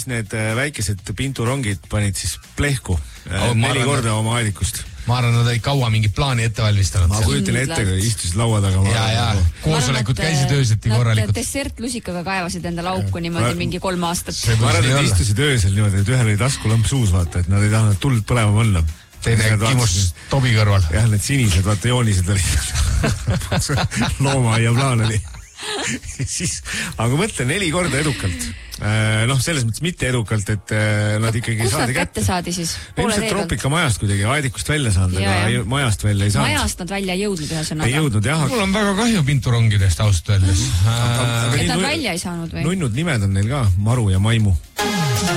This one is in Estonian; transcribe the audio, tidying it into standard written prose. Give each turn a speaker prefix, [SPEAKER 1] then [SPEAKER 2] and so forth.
[SPEAKER 1] need väikesed pinturongid panid siis plehku 4 korda oma aedikust.
[SPEAKER 2] Ma arvan, nad olid kaua mingit plaani ette valmistanud.
[SPEAKER 1] Ma kujutan ette, kui istusid laua taga.
[SPEAKER 2] Ja. Koosolekud käisid ööseti korralikult.
[SPEAKER 3] Nad dessertlusikaga kaevasid enda lauku niimoodi mingi 3 aastat.
[SPEAKER 1] Ma arvan, et istusid öösel niimoodi, et ühel oli taskulamp suus, vaata, et nad ei tahtnud tuld põlema panna.
[SPEAKER 2] Teine kimus Tobi kõrval.
[SPEAKER 1] Jah, need sinised, vaata joonised olid. Loomaaia plaan oli. Siis, aga mõtle 4 korda edukalt. Selles mõttes mitte edukalt, et nad ikkagi
[SPEAKER 3] kus
[SPEAKER 1] saadi
[SPEAKER 3] nad kätte saadi siis?
[SPEAKER 1] Ilmselt Troopika-majast kuidagi aedikust välja saanud, aga majast välja ei saanud.
[SPEAKER 3] Majast nad välja ei jõudnud ühesõnaga.
[SPEAKER 1] Ei jõudnud, jah.
[SPEAKER 2] Mul on väga kahju pinturongidest ausalt öeldes.
[SPEAKER 3] Et nad välja ei saanud või?
[SPEAKER 1] Nunnud nimed on neil ka, Maru ja Maimu.